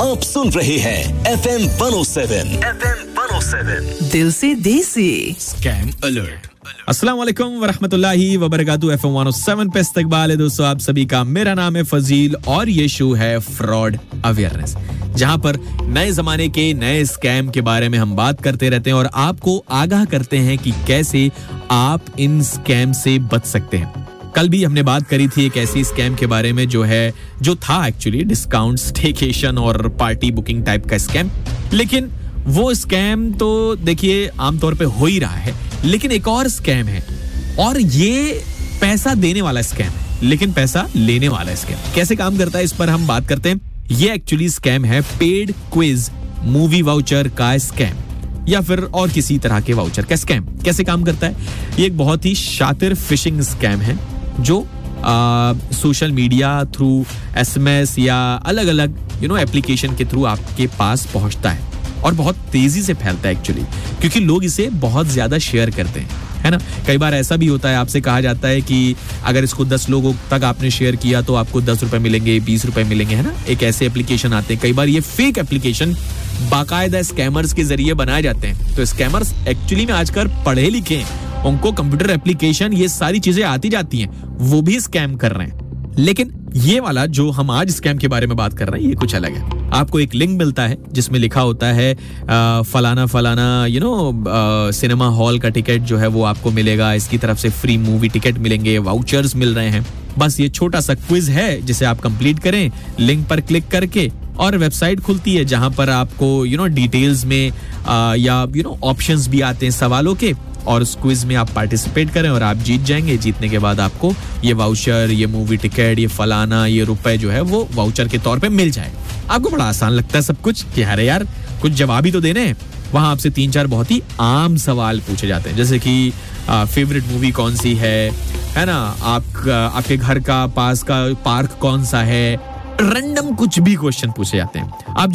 आप सुन रहे हैं FM 107 दिल से देसी स्कैम अलर्ट। अस्सलाम वालेकुम वरहमतुल्लाहि वबरकातुहू। FM 107 पे इस्तकबाल है दोस्तों आप सभी का। मेरा नाम है फजील और ये शो है फ्रॉड अवेयरनेस, जहां पर नए जमाने के नए स्कैम के बारे में हम बात करते रहते हैं और आपको आगाह करते हैं कि कैसे आप इन स्कैम से बच सकते हैं। कल भी हमने बात करी थी एक ऐसी स्कैम के बारे में जो था एक्चुअली डिस्काउंट, स्टेकेशन और पार्टी बुकिंग टाइप का स्कैम। लेकिन वो स्कैम तो देखिए आमतौर पे हो ही रहा है, लेकिन एक और स्कैम है और ये पैसा देने वाला स्कैम है लेकिन पैसा लेने वाला स्कैम। कैसे काम करता है इस पर हम बात करते हैं। ये एक्चुअली स्कैम है पेड क्विज मूवी वाउचर का स्कैम या फिर और किसी तरह के वाउचर का स्कैम। कैसे काम करता है? ये एक बहुत ही शातिर फिशिंग स्कैम है जो सोशल मीडिया थ्रू, SMS या अलग अलग एप्लीकेशन के थ्रू आपके पास पहुंचता है और बहुत तेजी से फैलता है एक्चुअली, क्योंकि लोग इसे बहुत ज्यादा शेयर करते हैं, है ना। कई बार ऐसा भी होता है, आपसे कहा जाता है कि अगर इसको 10 लोगों तक आपने शेयर किया तो आपको 10 रुपए मिलेंगे, 20 रुपए मिलेंगे, है ना। एक ऐसे एप्लीकेशन आते हैं। कई बार ये फेक एप्लीकेशन बाकायदा स्कैमर्स के जरिए बनाए जाते हैं। तो स्कैमर्स एक्चुअली में आजकल पढ़े लिखे हैं, उनको कंप्यूटर एप्लीकेशन ये सारी चीजें आती जाती हैं, वो भी स्कैम कर रहे हैं। लेकिन ये वाला जो हम आज स्कैम के बारे में बात कर रहे हैं ये कुछ अलग है। आपको एक लिंक मिलता है जिसमें लिखा होता है फलाना सिनेमा हॉल का टिकट जो है वो आपको मिलेगा, इसकी तरफ से फ्री मूवी टिकट मिलेंगे, वाउचर्स मिल रहे हैं। बस ये छोटा सा क्विज है जिसे आप कंप्लीट करें लिंक पर क्लिक करके और वेबसाइट खुलती है जहां पर आपको डिटेल्स में या ऑप्शंस भी आते हैं सवालों के, और उस क्विज में आप पार्टिसिपेट करें और आप जीत जाएंगे। जीतने के बाद आपको ये वाउचर, ये मूवी टिकट, ये फलाना, ये रुपए जो है वो वाउचर के तौर पे मिल जाए। आपको बड़ा आसान लगता है सब कुछ कि अरे यार कुछ जवाब ही तो देने हैं। वहां आपसे 3-4 बहुत ही आम सवाल पूछे जाते हैं, जैसे कि फेवरेट मूवी कौन सी है ना, आपके घर का पास का पार्क कौन सा है। रैंडम कुछ भी क्वेश्चन पूछे जाते हैं। आप